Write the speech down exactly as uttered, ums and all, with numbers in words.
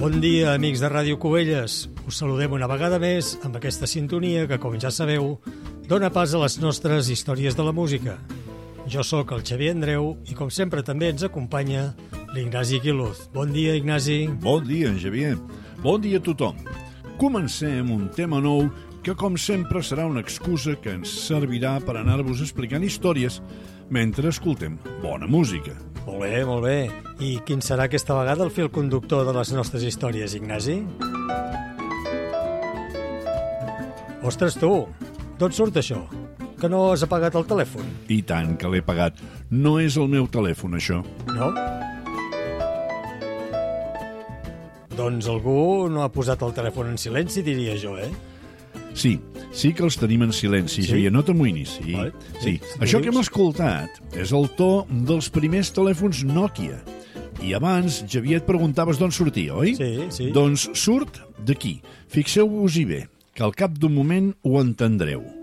Bon dia, amics de Ràdio Cubelles. Us saludem una vegada més amb aquesta sintonia que, com ja sabeu, dona pas a les nostres històries de la música. Jo sóc el Xavier Andreu i, com sempre, també ens acompanya l'Ignasi Quiluz. Bon dia, Ignasi. Bon dia, Xavier. Bon dia a tothom. Comencem un tema nou que, com sempre, serà una excusa que ens servirà per anar-vos explicant històries mentre escoltem bona música. Molt bé, molt bé. I quin serà aquesta vegada el fil conductor de les nostres històries, Ignasi? Ostres, tu, d'on surt això? Que no has apagat el telèfon? I tant que l'he pagat. No és el meu telèfon, això. No? Doncs algú no ha posat el telèfon en silenci, diria jo, eh? Sí, sí que els tenim en silenci, Sí? Xavier, no t'amoïnis. Sí, Vale. sí. Sí, Això dius? que hem escoltat és el to dels primers telèfons Nokia. I abans, Xavier, et preguntaves d'on sortia, oi? Sí, sí. Doncs surt d'aquí. Fixeu-vos-hi bé, que al cap d'un moment ho entendreu.